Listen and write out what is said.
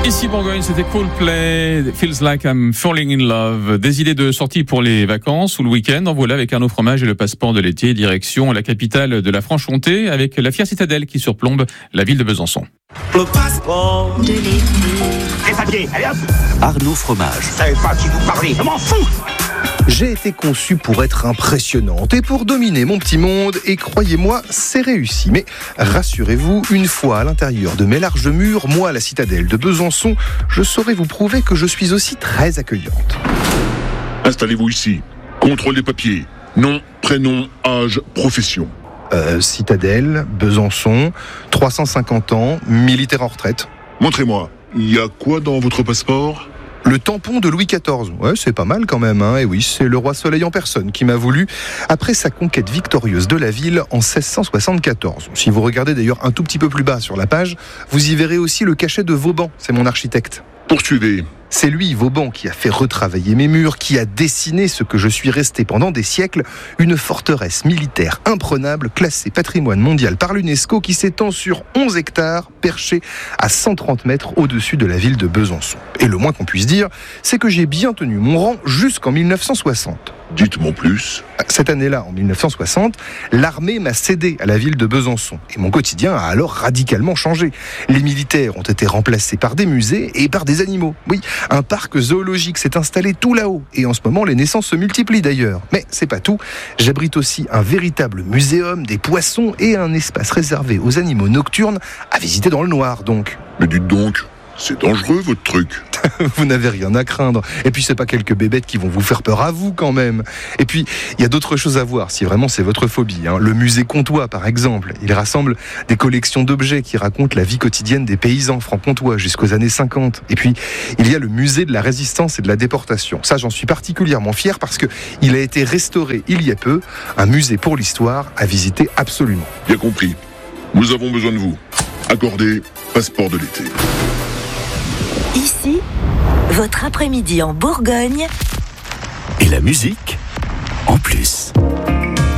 Ici Bourgogne, c'était Coldplay, Feels Like I'm Falling in Love. Des idées de sortie pour les vacances ou le week-end. En voilà avec Arnaud Fromage et le passeport de l'été, direction la capitale de la Franche-Comté, avec la fière citadelle qui surplombe la ville de Besançon. Le passeport de l'été. Les papiers, allez hop. Arnaud Fromage. Je savais pas qui vous parlez, je m'en fous. J'ai été conçu pour être impressionnante et pour dominer mon petit monde, et croyez-moi, c'est réussi. Mais rassurez-vous, une fois à l'intérieur de mes larges murs, moi, la citadelle de Besançon, je saurai vous prouver que je suis aussi très accueillante. Installez-vous ici. Contrôle des papiers. Nom, prénom, âge, profession. Citadelle, Besançon, 350 ans, militaire en retraite. Montrez-moi. Il y a quoi dans votre passeport ? Le tampon de Louis XIV, ouais, c'est pas mal quand même, hein. Et oui, c'est le roi Soleil en personne qui m'a voulu après sa conquête victorieuse de la ville en 1674. Si vous regardez d'ailleurs un tout petit peu plus bas sur la page, vous y verrez aussi le cachet de Vauban, c'est mon architecte. Poursuivez. C'est lui, Vauban, qui a fait retravailler mes murs, qui a dessiné ce que je suis resté pendant des siècles, une forteresse militaire imprenable, classée patrimoine mondial par l'UNESCO, qui s'étend sur 11 hectares, perchée à 130 mètres au-dessus de la ville de Besançon. Et le moins qu'on puisse dire, c'est que j'ai bien tenu mon rang jusqu'en 1960. Dites-moi plus. Cette année-là, en 1960, l'armée m'a cédé à la ville de Besançon. Et mon quotidien a alors radicalement changé. Les militaires ont été remplacés par des musées et par des animaux. Oui, un parc zoologique s'est installé tout là-haut. Et en ce moment, les naissances se multiplient d'ailleurs. Mais c'est pas tout. J'abrite aussi un véritable muséum des poissons et un espace réservé aux animaux nocturnes à visiter dans le noir, donc. Mais dites donc, c'est dangereux votre truc. Vous n'avez rien à craindre. Et puis c'est pas quelques bébêtes qui vont vous faire peur à vous quand même. Et puis il y a d'autres choses à voir si vraiment c'est votre phobie, hein. Le musée comtois par exemple, il rassemble des collections d'objets qui racontent la vie quotidienne des paysans franc-comtois jusqu'aux années 50. Et puis il y a le musée de la résistance et de la déportation. Ça, j'en suis particulièrement fier parce que il a été restauré il y a peu, un musée pour l'histoire à visiter absolument. Bien compris. Nous avons besoin de vous. Accordez passeport de l'été. Ici, votre après-midi en Bourgogne. Et la musique en plus.